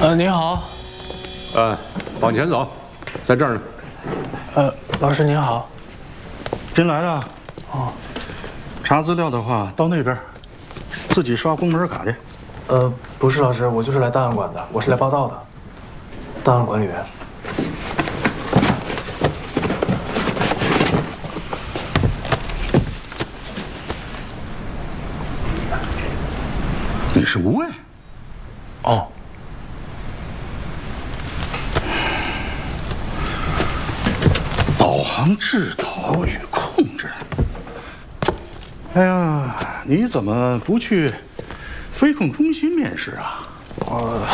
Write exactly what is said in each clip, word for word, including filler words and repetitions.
呃，您好。 呃，往前走，在这儿呢。 呃，老师您好。 新来的。哦。查资料的话，到那边，自己刷公门卡去。 呃，不是老师，我就是来档案馆的，我是来报道的，档案管理员。 你是无畏？ 哦。 导航制导与控制。哎呀，你怎么不去飞控中心面试啊？ 我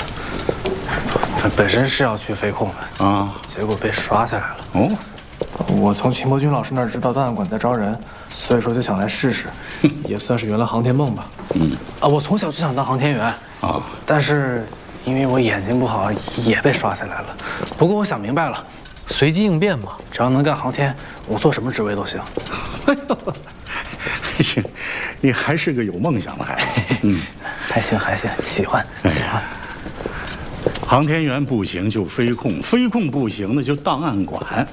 本身是要去飞控的啊，结果被刷下来了。哦。我从秦伯军老师那儿知道档案馆在招人，所以说就想来试试，也算是圆了航天梦吧。嗯。啊，我从小就想当航天员啊，但是因为我眼睛不好，也被刷下来了。不过我想明白了，随机应变嘛，只要能干航天，我做什么职位都行。 哎呦，行，你还是个有梦想的孩子。嗯， 还行还行，喜欢喜欢。 航天员不行就飞控，飞控不行那就档案馆。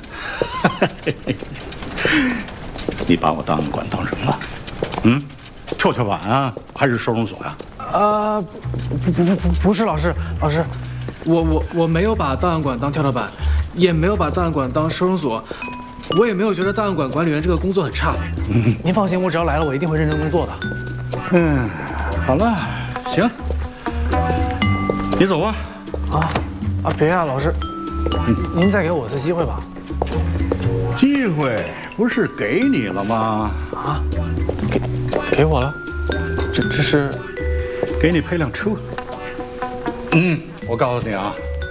你把我档案馆当什么了？嗯，跳跳板啊，还是收容所呀？ 啊，不不不不不是老师，老师，我我我没有把档案馆当跳跳板，也没有把档案馆当收容所，我也没有觉得档案馆管理员这个工作很差。嗯，您放心，我只要来了，我一定会认真工作的。 嗯，好了，行，你走吧。 啊啊，别呀，老师，嗯、您再给我次机会吧。 机会不是给你了吗？ 啊，给给我了？这这是给你配辆车。嗯，我告诉你啊，